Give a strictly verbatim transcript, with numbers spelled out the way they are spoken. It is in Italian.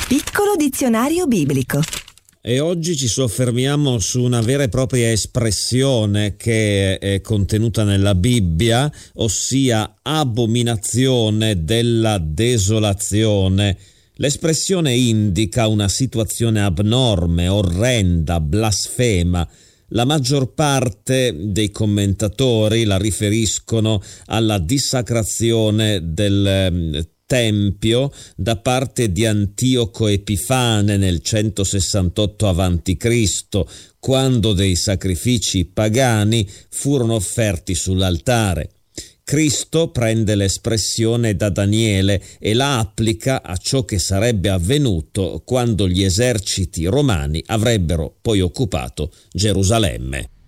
Piccolo dizionario biblico. E oggi ci soffermiamo su una vera e propria espressione che è contenuta nella Bibbia, ossia abominazione della desolazione. L'espressione indica una situazione abnorme, orrenda, blasfema. La maggior parte dei commentatori la riferiscono alla dissacrazione del Tempio da parte di Antioco Epifane nel centosessantotto avanti Cristo, quando dei sacrifici pagani furono offerti sull'altare. Cristo prende l'espressione da Daniele e la applica a ciò che sarebbe avvenuto quando gli eserciti romani avrebbero poi occupato Gerusalemme.